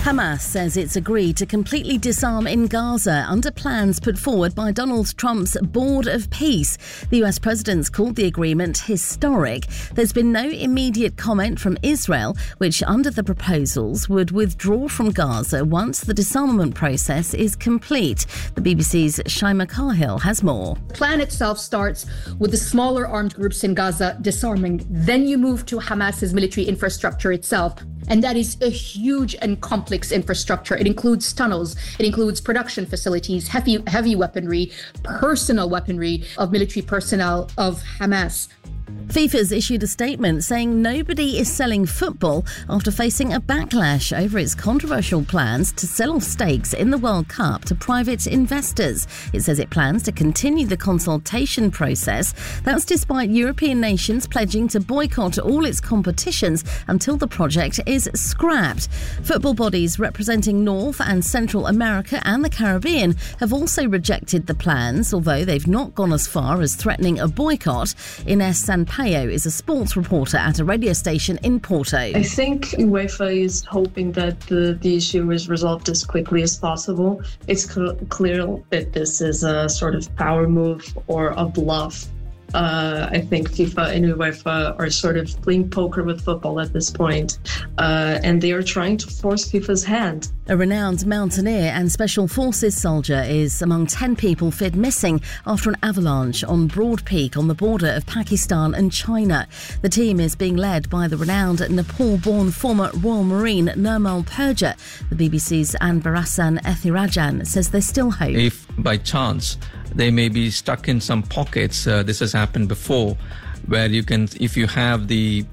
Hamas says it's agreed to completely disarm in Gaza under plans put forward by Donald Trump's Board of Peace. The US president's called the agreement historic. There's been no immediate comment from Israel, which under the proposals would withdraw from Gaza once the disarmament process is complete. The BBC's Shaima Cahill has more. The plan itself starts with the smaller armed groups in Gaza disarming. Then you move to Hamas's military infrastructure itself. And that is a huge and complex infrastructure. It includes tunnels, it includes production facilities, heavy weaponry, personal weaponry of military personnel of Hamas. FIFA's issued a statement saying nobody is selling football after facing a backlash over its controversial plans to sell off stakes in the World Cup to private investors. It says it plans to continue the consultation process. That's despite European nations pledging to boycott all its competitions until the project is scrapped. Football bodies representing North and Central America and the Caribbean have also rejected the plans, although they've not gone as far as threatening a boycott. Ines Sampaio is a sports reporter at a radio station in Porto. I think UEFA is hoping that the issue is resolved as quickly as possible. It's clear that this is a sort of power move or a bluff. I think FIFA and UEFA are sort of playing poker with football at this point, and they are trying to force FIFA's hand. A renowned mountaineer and special forces soldier is among 10 people feared missing after an avalanche on Broad Peak on the border of Pakistan and China. The team is being led by the renowned Nepal-born former Royal Marine Nirmal Purja. The BBC's Anbarasan Ethirajan says there's still hope. If by chance they may be stuck in some pockets, this has happened before, where you can, if you have the